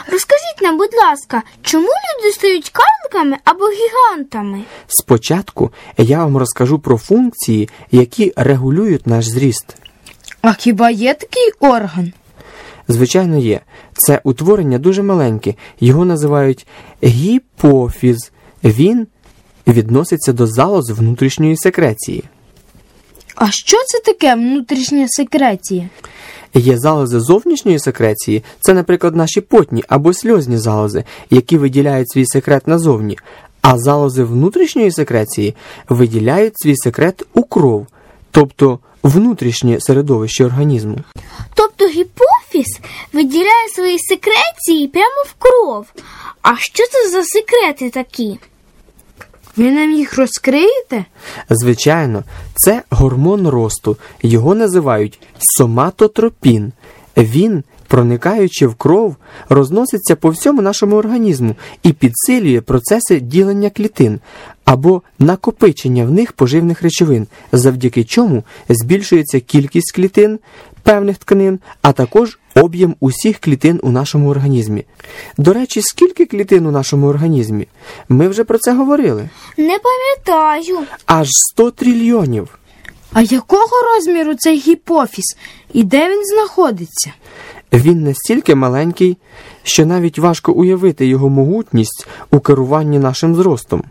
Розкажіть нам, будь ласка, чому люди стають карликами або гігантами? Спочатку я вам розкажу про функції, які регулюють наш зріст. А хіба є такий орган? Звичайно, є. Це утворення дуже маленьке. Його називають гіпофіз. Він відноситься до залоз внутрішньої секреції. А що це таке внутрішня секреція? Є залози зовнішньої секреції, це, наприклад, наші потні або сльозні залози, які виділяють свій секрет назовні, а залози внутрішньої секреції виділяють свій секрет у кров, тобто внутрішнє середовище організму. Тобто гіпофіз виділяє свої секреції прямо в кров. А що це за секрети такі? Ви нам їх розкриєте? Звичайно, це гормон росту. Його називають соматотропін. Він, проникаючи в кров, розноситься по всьому нашому організму і підсилює процеси ділення клітин або накопичення в них поживних речовин, завдяки чому збільшується кількість клітин певних тканин, а також об'єм усіх клітин у нашому організмі. До речі, скільки клітин у нашому організмі? Ми вже про це говорили. Не пам'ятаю. Аж 100 трильйонів. А якого розміру цей гіпофіз? І де він знаходиться? Він настільки маленький, що навіть важко уявити його могутність у керуванні нашим зростом.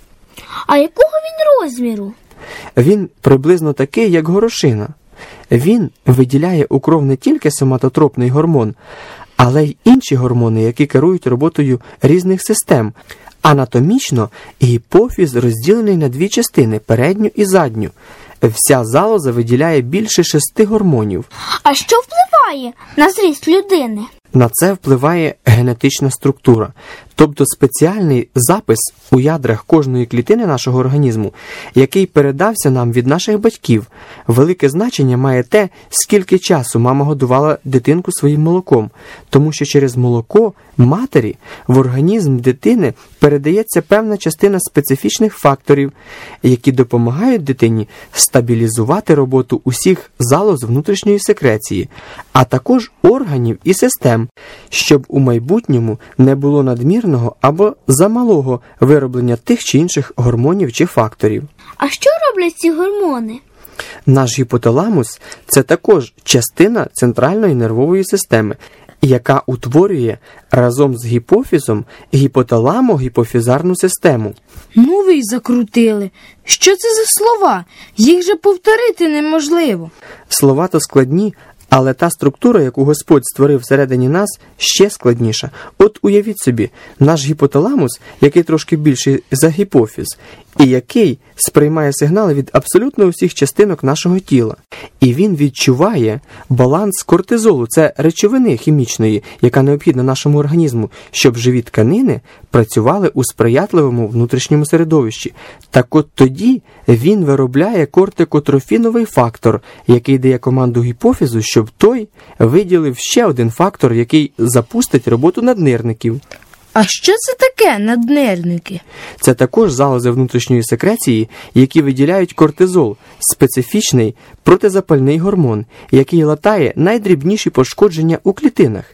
А якого він розміру? Він приблизно такий, як горошина. Він виділяє у кров не тільки соматотропний гормон, але й інші гормони, які керують роботою різних систем. Анатомічно гіпофіз розділений на дві частини – передню і задню. Вся залоза виділяє більше 6 гормонів. А що впливає на зріст людини? На це впливає генетична структура, тобто спеціальний запис у ядрах кожної клітини нашого організму, який передався нам від наших батьків. Велике значення має те, скільки часу мама годувала дитинку своїм молоком, тому що через молоко матері в організм дитини передається певна частина специфічних факторів, які допомагають дитині стабілізувати роботу усіх залоз внутрішньої секреції, а також органів і систем, щоб у майбутньому не було надмірного або замалого вироблення тих чи інших гормонів чи факторів. А що роблять ці гормони? Наш гіпоталамус – це також частина центральної нервової системи, яка утворює разом з гіпофізом гіпоталамо-гіпофізарну систему. Ну ви й закрутили. Що це за слова? Їх же повторити неможливо. Слова то складні, але та структура, яку Господь створив всередині нас, ще складніша. От уявіть собі, наш гіпоталамус, який трошки більший за гіпофіз, і який сприймає сигнали від абсолютно усіх частинок нашого тіла. І він відчуває баланс кортизолу, це речовини хімічної, яка необхідна нашому організму, щоб живі тканини працювали у сприятливому внутрішньому середовищі. Так от тоді він виробляє кортикотрофіновий фактор, який дає команду гіпофізу, щоб той виділив ще один фактор, який запустить роботу наднирників. А що це таке наднирники? Це також залози внутрішньої секреції, які виділяють кортизол, специфічний протизапальний гормон, який латає найдрібніші пошкодження у клітинах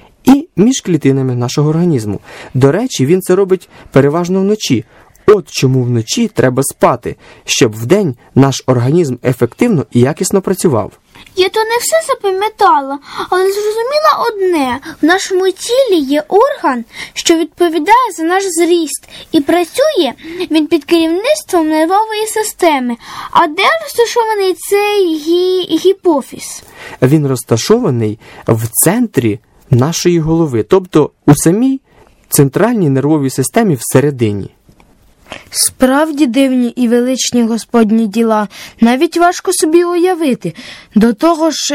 і між клітинами нашого організму. До речі, він це робить переважно вночі. От чому вночі треба спати, щоб вдень наш організм ефективно і якісно працював. Я то не все запам'ятала, але зрозуміла одне. В нашому тілі є орган, що відповідає за наш зріст, і працює він під керівництвом нервової системи. А де розташований цей гіпофіз? Він розташований в центрі нашої голови, тобто у самій центральній нервовій системі всередині. Справді дивні і величні Господні діла. Навіть важко собі уявити. До того ж,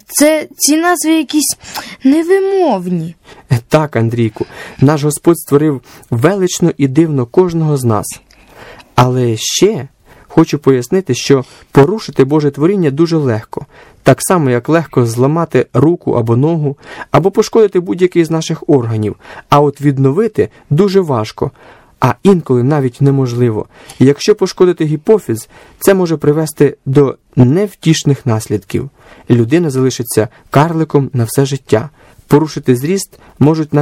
ці назви якісь невимовні. Так, Андрійку, наш Господь створив велично і дивно кожного з нас. Але ще хочу пояснити, що порушити Боже творіння дуже легко. Так само, як легко зламати руку або ногу, або пошкодити будь-який з наших органів. А от відновити дуже важко. А інколи навіть неможливо. І якщо пошкодити гіпофіз, це може привести до невтішних наслідків. Людина залишиться карликом на все життя. Порушити зріст можуть навіть